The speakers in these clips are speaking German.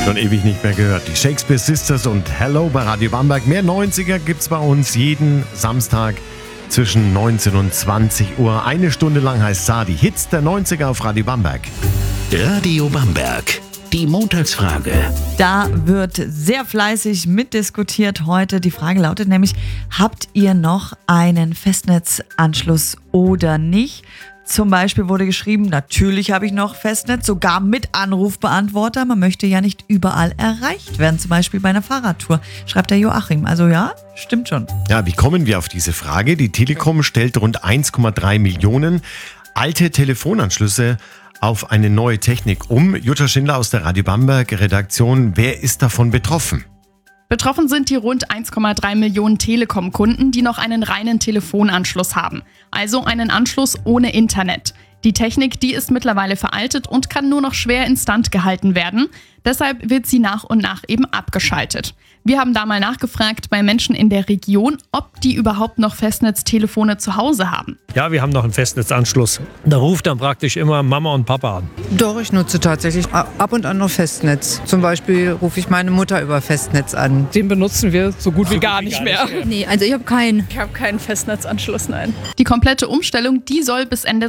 Schon ewig nicht mehr gehört. Die Shakespeare Sisters und Hello bei Radio Bamberg. Mehr 90er gibt's bei uns jeden Samstag zwischen 19 und 20 Uhr. Eine Stunde lang heißt es die Hits der 90er auf Radio Bamberg. Radio Bamberg, die Montagsfrage. Da wird sehr fleißig mitdiskutiert heute. Die Frage lautet nämlich, habt ihr noch einen Festnetzanschluss oder nicht? Zum Beispiel wurde geschrieben, natürlich habe ich noch Festnetz, sogar mit Anrufbeantworter. Man möchte ja nicht überall erreicht werden, zum Beispiel bei einer Fahrradtour, schreibt der Joachim. Also ja, stimmt schon. Ja, wie kommen wir auf diese Frage? Die Telekom stellt rund 1,3 Millionen alte Telefonanschlüsse auf eine neue Technik um. Jutta Schindler aus der Radio Bamberg Redaktion, wer ist davon betroffen? Betroffen sind die rund 1,3 Millionen Telekom-Kunden, die noch einen reinen Telefonanschluss haben. Also einen Anschluss ohne Internet. Die Technik, die ist mittlerweile veraltet und kann nur noch schwer instand gehalten werden. Deshalb wird sie nach und nach eben abgeschaltet. Wir haben da mal nachgefragt bei Menschen in der Region, ob die überhaupt noch Festnetztelefone zu Hause haben. Ja, wir haben noch einen Festnetzanschluss. Da ruft dann praktisch immer Mama und Papa an. Doch, ich nutze tatsächlich ab und an noch Festnetz. Zum Beispiel rufe ich meine Mutter über Festnetz an. Den benutzen wir so gut wie gar nicht mehr. Nee, also ich habe keinen. Ich habe keinen Festnetzanschluss, nein. Die komplette Umstellung, die soll bis Ende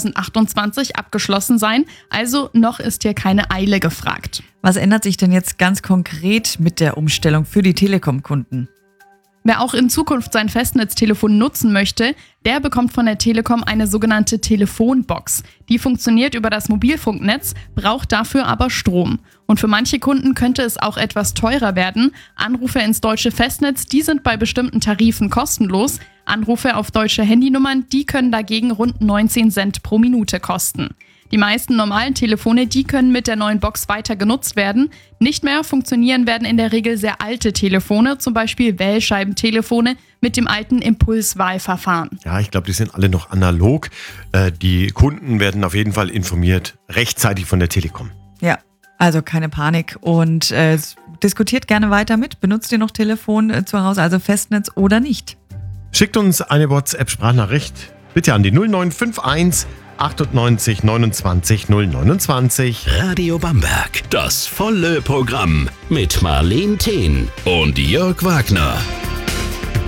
2028 abgeschlossen sein. Also noch ist hier keine Eile gefragt. Was ändert sich denn jetzt ganz konkret mit der Umstellung für die Telekom-Kunden? Wer auch in Zukunft sein Festnetztelefon nutzen möchte, der bekommt von der Telekom eine sogenannte Telefonbox. Die funktioniert über das Mobilfunknetz, braucht dafür aber Strom. Und für manche Kunden könnte es auch etwas teurer werden. Anrufe ins deutsche Festnetz, die sind bei bestimmten Tarifen kostenlos. Anrufe auf deutsche Handynummern, die können dagegen rund 19 Cent pro Minute kosten. Die meisten normalen Telefone, die können mit der neuen Box weiter genutzt werden. Nicht mehr funktionieren werden in der Regel sehr alte Telefone, zum Beispiel Wählscheibentelefone mit dem alten Impulswahlverfahren. Ja, ich glaube, die sind alle noch analog. Die Kunden werden auf jeden Fall informiert, rechtzeitig von der Telekom. Ja, also keine Panik und diskutiert gerne weiter mit. Benutzt ihr noch Telefon zu Hause, also Festnetz oder nicht? Schickt uns eine WhatsApp-Sprachnachricht bitte an die 0951 98 29 029. Radio Bamberg, das volle Programm mit Marleen Thehn und Jörg Wagner.